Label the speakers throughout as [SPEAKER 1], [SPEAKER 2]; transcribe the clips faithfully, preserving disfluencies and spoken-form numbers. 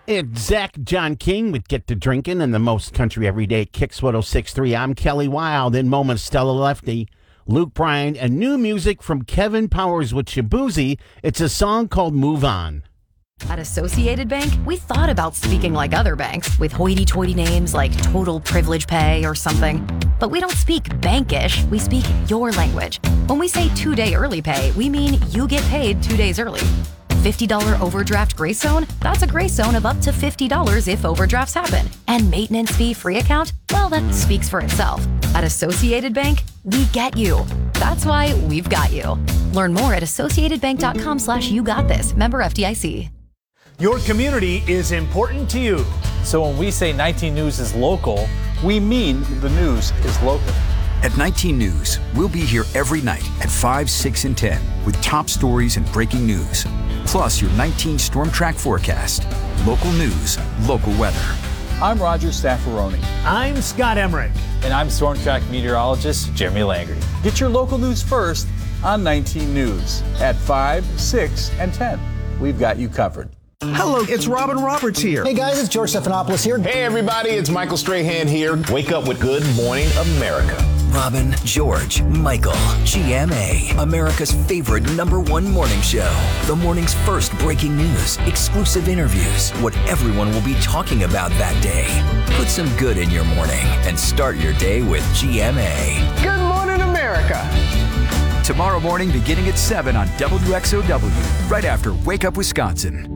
[SPEAKER 1] It's Zach John King with Get to Drinking and the most country every day. Kicks one oh six point three. I'm Kelly Wild. In moments, Stella Lefty, Luke Bryan, and new music from Kevin Powers with Shabuzi. It's a song called Move On.
[SPEAKER 2] At Associated Bank, we thought about speaking like other banks with hoity-toity names like Total Privilege Pay or something. But we don't speak bankish, we speak your language. When we say two-day early pay, we mean you get paid two days early. fifty dollars overdraft grace zone? That's a grace zone of up to fifty dollars if overdrafts happen. And maintenance fee free account? Well, that speaks for itself. At Associated Bank, we get you. That's why we've got you. Learn more at associatedbank.com slash you got this. Member F D I C.
[SPEAKER 3] Your community is important to you.
[SPEAKER 4] So when we say nineteen News is local, we mean the news is local.
[SPEAKER 5] At nineteen News, we'll be here every night at five, six, and ten with top stories and breaking news. Plus your nineteen Storm Track forecast. Local news, local weather.
[SPEAKER 4] I'm Roger Staffaroni.
[SPEAKER 3] I'm Scott Emmerich.
[SPEAKER 4] And I'm Storm Track meteorologist Jeremy Langry. Get your local news first on nineteen News at five, six, and ten. We've got you covered.
[SPEAKER 6] Hello, it's Robin Roberts here.
[SPEAKER 7] Hey guys, it's George Stephanopoulos here.
[SPEAKER 8] Hey everybody, it's Michael Strahan here. Wake up with Good Morning America.
[SPEAKER 9] Robin, George, Michael, G M A, America's favorite number one morning show. The morning's first breaking news, exclusive interviews, what everyone will be talking about that day. Put some good in your morning and start your day with G M A.
[SPEAKER 10] Good Morning America.
[SPEAKER 5] Tomorrow morning beginning at seven on W X O W, right after Wake Up Wisconsin.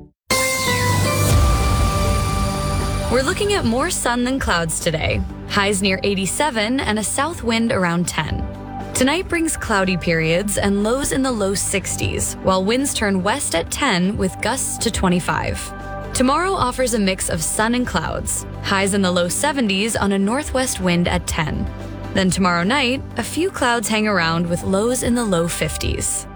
[SPEAKER 11] We're looking at more sun than clouds today. Highs near eighty-seven and a south wind around ten. Tonight brings cloudy periods and lows in the low sixties, while winds turn west at ten with gusts to twenty-five. Tomorrow offers a mix of sun and clouds. Highs in the low seventies on a northwest wind at ten. Then tomorrow night, a few clouds hang around with lows in the low fifties.